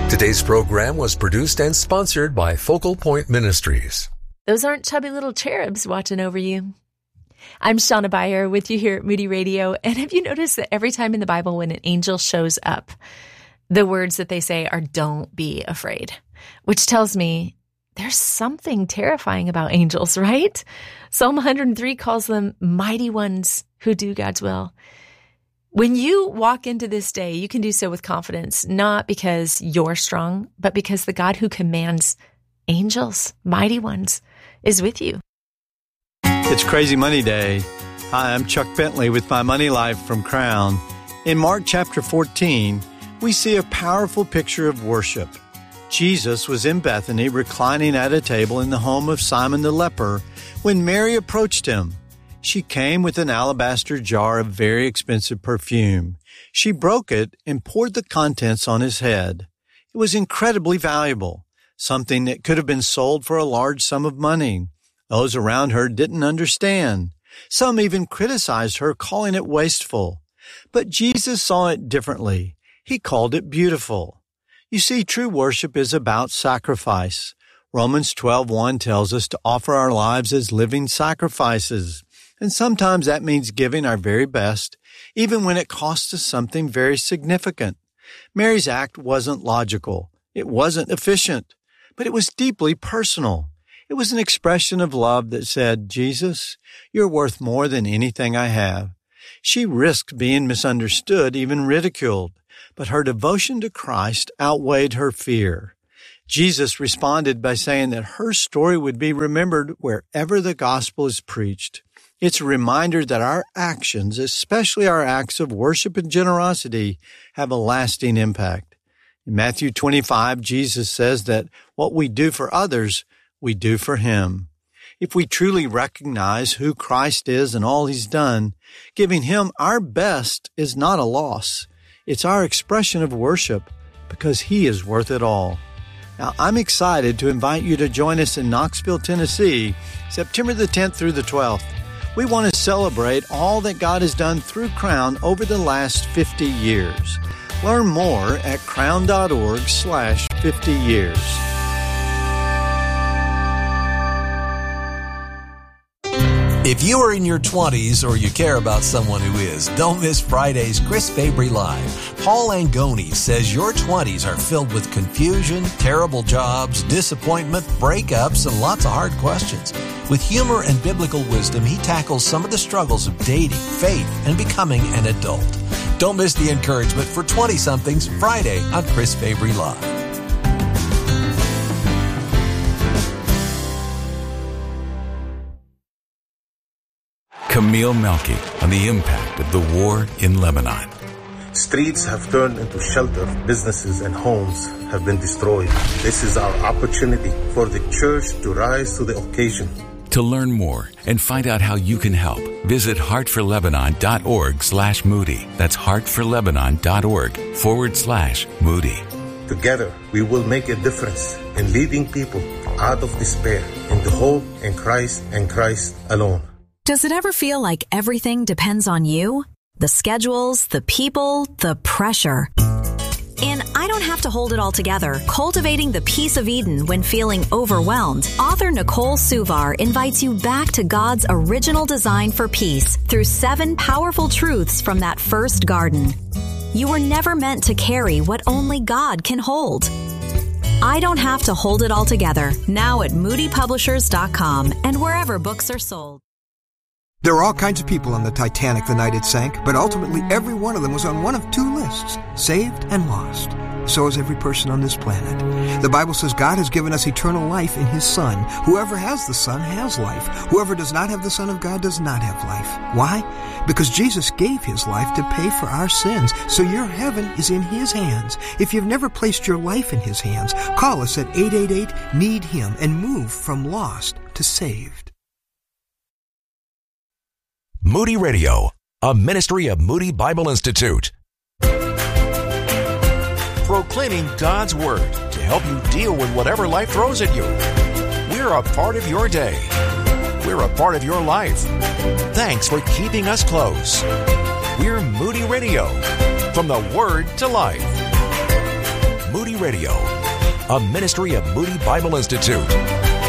Today's program was produced and sponsored by Focal Point Ministries. Those aren't chubby little cherubs watching over you. I'm Shauna Beyer with you here at Moody Radio. And have you noticed that every time in the Bible when an angel shows up, the words that they say are "don't be afraid," which tells me there's something terrifying about angels, right? Psalm 103 calls them mighty ones who do God's will. When you walk into this day, you can do so with confidence, not because you're strong, but because the God who commands angels, mighty ones, is with you. It's Crazy Money Day. Hi, I'm Chuck Bentley with My Money Life from Crown. In Mark chapter 14, we see a powerful picture of worship. Jesus was in Bethany reclining at a table in the home of Simon the leper when Mary approached him. She came with an alabaster jar of very expensive perfume. She broke it and poured the contents on his head. It was incredibly valuable, something that could have been sold for a large sum of money. Those around her didn't understand. Some even criticized her, calling it wasteful. But Jesus saw it differently. He called it beautiful. You see, true worship is about sacrifice. Romans 12:1 tells us to offer our lives as living sacrifices. And sometimes that means giving our very best, even when it costs us something very significant. Mary's act wasn't logical. It wasn't efficient, but it was deeply personal. It was an expression of love that said, "Jesus, you're worth more than anything I have." She risked being misunderstood, even ridiculed, but her devotion to Christ outweighed her fear. Jesus responded by saying that her story would be remembered wherever the gospel is preached. It's a reminder that our actions, especially our acts of worship and generosity, have a lasting impact. In Matthew 25, Jesus says that what we do for others, we do for Him. If we truly recognize who Christ is and all He's done, giving Him our best is not a loss. It's our expression of worship because He is worth it all. Now, I'm excited to invite you to join us in Knoxville, Tennessee, September the 10th through the 12th. We want to celebrate all that God has done through Crown over the last 50 years. Learn more at crown.org/50 years. If you are in your 20s or you care about someone who is, don't miss Friday's Chris Fabry Live. Paul Angoni says your 20s are filled with confusion, terrible jobs, disappointment, breakups, and lots of hard questions. With humor and biblical wisdom, he tackles some of the struggles of dating, faith, and becoming an adult. Don't miss the encouragement for 20-somethings Friday on Chris Fabry Live. Camille Melky on the impact of the war in Lebanon. Streets have turned into shelter. Businesses and homes have been destroyed. This is our opportunity for the church to rise to the occasion. To learn more and find out how you can help, visit heartforlebanon.org/Moody. That's heartforlebanon.org/Moody. Together, we will make a difference in leading people out of despair into hope in Christ and Christ alone. Does it ever feel like everything depends on you? The schedules, the people, the pressure. In I Don't Have to Hold It All Together, Cultivating the Peace of Eden When Feeling Overwhelmed, author Nicole Suvar invites you back to God's original design for peace through 7 powerful truths from that first garden. You were never meant to carry what only God can hold. I Don't Have to Hold It All Together, now at moodypublishers.com and wherever books are sold. There are all kinds of people on the Titanic the night it sank, but ultimately every one of them was on one of 2 lists, saved and lost. So is every person on this planet. The Bible says God has given us eternal life in His Son. Whoever has the Son has life. Whoever does not have the Son of God does not have life. Why? Because Jesus gave His life to pay for our sins. So your heaven is in His hands. If you've never placed your life in His hands, call us at 888-NEED-HIM and move from lost to saved. Moody Radio, a ministry of Moody Bible Institute. Proclaiming God's Word to help you deal with whatever life throws at you. We're a part of your day. We're a part of your life. Thanks for keeping us close. We're Moody Radio, from the Word to Life. Moody Radio, a ministry of Moody Bible Institute.